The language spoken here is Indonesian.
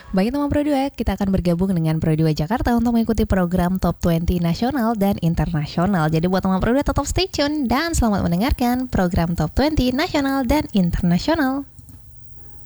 Bagi teman Pro 2, kita akan bergabung dengan Pro 2 Jakarta untuk mengikuti program Top 20 nasional dan internasional. Jadi buat teman Pro 2 tetap stay tune dan selamat mendengarkan program Top 20 nasional dan internasional.